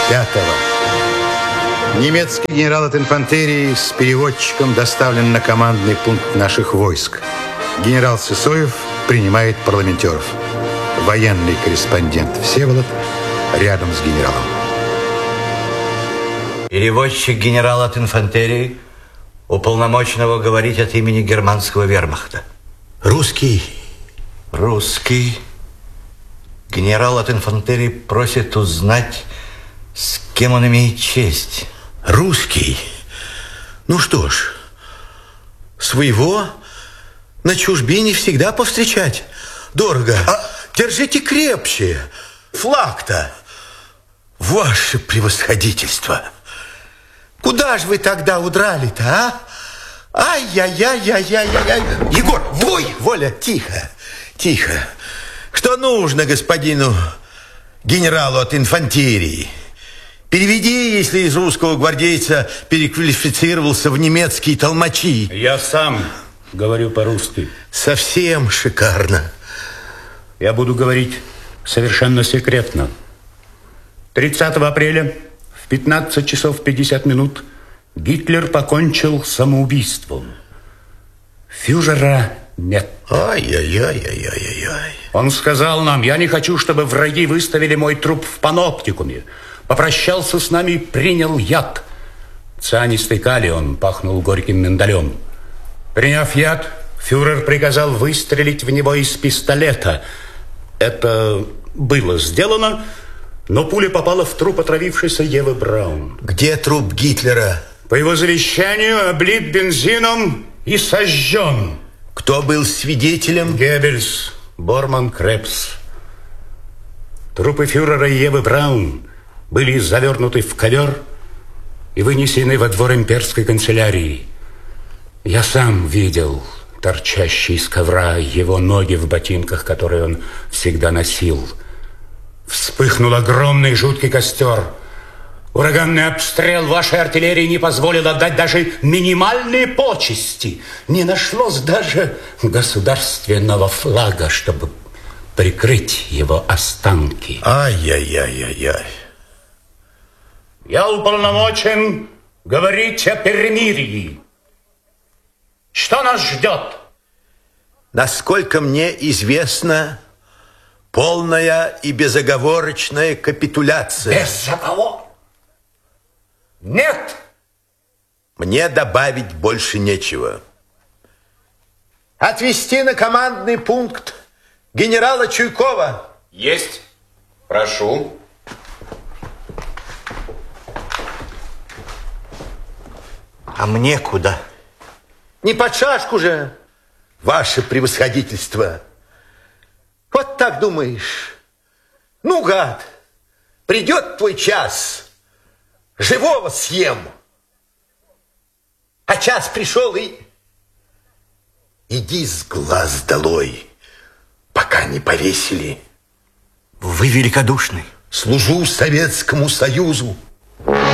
5-го. Немецкий генерал от инфантерии с переводчиком доставлен на командный пункт наших войск. Генерал Сысоев принимает парламентеров. Военный корреспондент Всеволод рядом с генералом. Переводчик генерал от инфантерии, уполномоченного говорить от имени германского вермахта. Русский. Русский. Генерал от инфантерии просит узнать, с кем он имеет честь. Русский. Ну что ж, своего на чужбине всегда повстречать дорого. Держите крепче. Флаг-то. Ваше превосходительство. Куда же вы тогда удрали-то, а? Ай-яй-яй-яй-яй-яй. Егор, Воля, тихо, тихо. Что нужно господину генералу от инфантерии? Переведи, если из русского гвардейца переквалифицировался в немецкие толмачи. Я сам говорю по-русски. Совсем шикарно. Я буду говорить совершенно секретно. 30 апреля в 15 часов 50 минут Гитлер покончил самоубийством. Фюрера нет. Ай-яй-яй-яй-яй-яй. Он сказал нам: я не хочу, чтобы враги выставили мой труп в паноптикуме. Попрощался с нами и принял яд. Цианистый калий, он пахнул горьким миндалем. Приняв яд, фюрер приказал выстрелить в него из пистолета. Это было сделано, но пуля попала в труп отравившейся Евы Браун. Где труп Гитлера? По его завещанию облит бензином и сожжен. Кто был свидетелем? Геббельс, Борман, Крепс. Трупы фюрера и Евы Браун были завернуты в ковер и вынесены во двор имперской канцелярии. Я сам видел торчащие из ковра его ноги в ботинках, которые он всегда носил. Вспыхнул огромный жуткий костер. Ураганный обстрел вашей артиллерии не позволил отдать даже минимальные почести. Не нашлось даже государственного флага, чтобы прикрыть его останки. Ай-яй-яй-яй-яй. Я уполномочен говорить о перемирии. Что нас ждет? Насколько мне известно, полная и безоговорочная капитуляция. Безоговор? Нет. Мне добавить больше нечего. Отвезти на командный пункт генерала Чуйкова. Есть. Прошу. А мне куда? Не под шашку же, ваше превосходительство. Вот так думаешь? Ну, гад, придет твой час, живого съем. А час пришел и... Иди с глаз долой, пока не повесили. Вы великодушны. Служу Советскому Союзу.